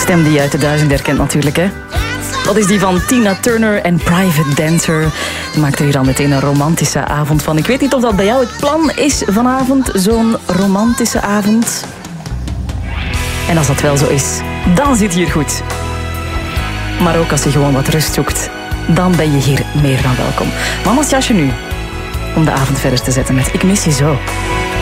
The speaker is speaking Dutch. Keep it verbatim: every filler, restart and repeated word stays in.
Stem die je uit de duizend herkent natuurlijk, hè. Dat is die van Tina Turner en Private Dancer. Die maakt er hier al meteen een romantische avond van. Ik weet niet of dat bij jou het plan is vanavond, zo'n romantische avond. En als dat wel zo is, dan zit je hier goed. Maar ook als je gewoon wat rust zoekt, dan ben je hier meer dan welkom. Mama's jasje nu, om de avond verder te zetten met Ik mis je zo.